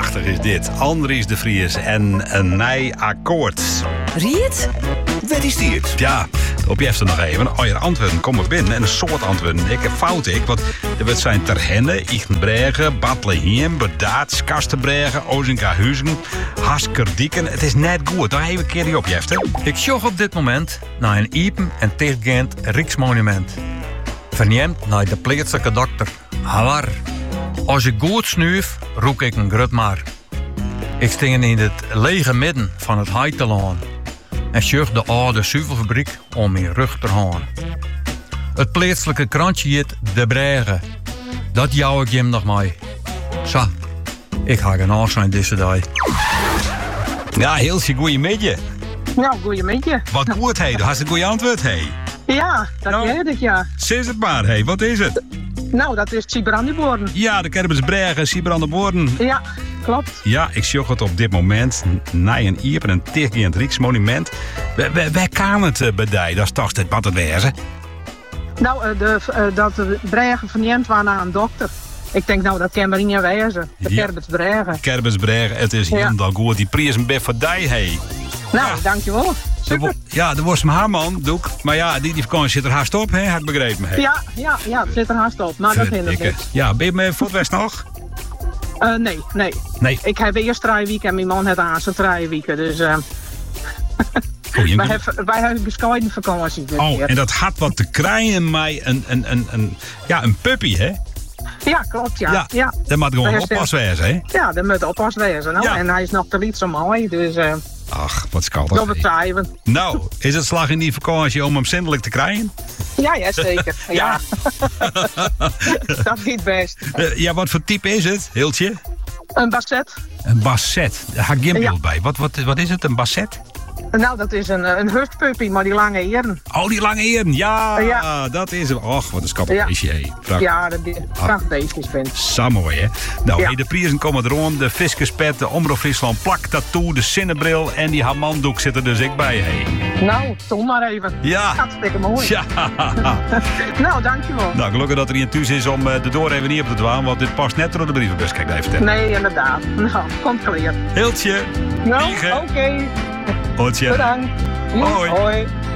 prachtig is dit. Andries de Vries en een nij akkoord. Riet? Wat is dit? Ja, op je even nog even. Als je antwoorden komen binnen en een soort antwoorden. Ik heb fouten, want er zijn Terhenne, Ichtenbregen, Bethlehem, Bedaats, Kastenbregen, Ozinga-Huizen, Haskerdieken. Het is net goed. Daar even een keer op, Jefte. Ik zoek op dit moment naar een iepen en dichtgaand Rijksmonument. Verneemt naar de plaatselijke dokter. Hawar. Als ik goed snuif, roek ik een grut maar. Ik sting in het lege midden van het Heitelaan en zucht de oude zuivelfabriek om mijn rug te gaan. Het plaatselijke krantje heet De Bregen. Dat jou ik hem nog mee. Zo, ik ga geen afzijn deze dag. Ja, heel goeiemiddag. Ja, goeiemiddag. Wat goed, hé. Had je een goede antwoord, hé. Ja, dat weet ik, ja. Zeg het maar, hé. Wat is het? Nou, dat is Siebrandeboorden. Ja, de Kerbensbregen, Siebrandeboorden. Ja, klopt. Ja, ik zoek het op dit moment naar een iepen en tegen het Rijksmonument. Waar kan het bij? Dat is toch het wat het wezen? Nou, dat de Bregen verneemt waren naar een dokter. Ik denk, nou, dat kan maar niet wezen. De Ja. Kerbensbregen. Kerbensbregen, het is helemaal goed. Die prijs een best voor die, hé. Nou, dankjewel. Super. Ja, de was mijn haarman, doe ik. Maar ja, die vakantie zit er haast op, hè? Had ik begrepen. Hè? Ja, het zit er haast op. Maar dat hindert Verdikke. niks. Ja, ben je met voetwest nog? Nee. Nee. Ik heb eerst 3 weken en mijn man heeft aan zijn 3 weken. Dus Oh, wij hebben gescheiden vakantie. Dit keer. en dat had wat te krijgen met een puppy, hè? Ja, klopt, ja. Dat moet gewoon Daar is oppas wezen, hè? Ja, dat moet oppas wezen. Nou. Ja. En hij is nog te lief zo mooi, dus Ach, wat schattig. dat betwijfelen. Nou, is het slag in die vakantie om hem zindelijk te krijgen? Ja, zeker. Ja. Dat niet best. Ja, wat voor type is het, Hiltje? Een basset. Een basset. Daar ga ik gimbal Ja. bij. Wat is het, een basset? Nou, dat is een hustpuppy, maar die lange eeren. Oh, die lange eeren. Ja, Ja. dat is het. Och, wat een schattig Ja. beestje, hé. Prachtig. Ja, dat is prachtbeestjes vind ik. Zo mooi, hè? Nou, Ja. hey, de prijzen komen erom. De Fiscuspet, de Omroep Friesland plaktattoo, de Zinnebril en die Hamandoek zitten dus ik bij, hé. Nou, tom maar even. Ja. Hartstikke mooi. Ja. Nou, dankjewel. Nou, gelukkig dat er iemand thuis is om de door even niet op te dwalen, want dit past net door de brievenbus. Kijk, even vertellen. Nee, inderdaad. Nou, komt clear. Hiltje. Nou, Liegen. oké. Hotje. Bedankt. Hoi. Hoi.